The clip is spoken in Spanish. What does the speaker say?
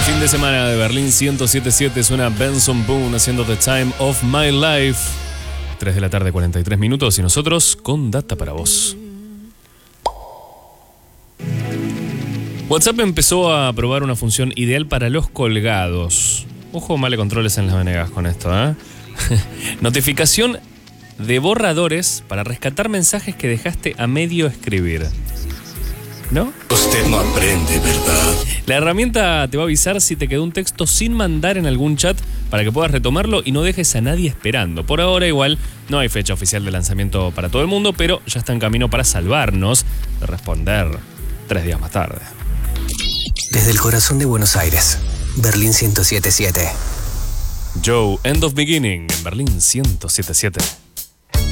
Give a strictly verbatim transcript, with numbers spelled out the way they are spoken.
fin de semana de Berlín ciento siete siete suena Benson Boone haciendo The Time of My Life. tres de la tarde, cuarenta y tres minutos, y nosotros con data para vos. WhatsApp empezó a probar una función ideal para los colgados. Ojo, male controles en las venegas con esto, ¿eh? Notificación de borradores para rescatar mensajes que dejaste a medio escribir. ¿No? Usted no aprende, ¿verdad? La herramienta te va a avisar si te quedó un texto sin mandar en algún chat para que puedas retomarlo y no dejes a nadie esperando. Por ahora igual no hay fecha oficial de lanzamiento para todo el mundo, pero ya está en camino para salvarnos de responder tres días más tarde. Desde el corazón de Buenos Aires, Berlín ciento siete siete. Joe, End of Beginning, en Berlín ciento siete siete.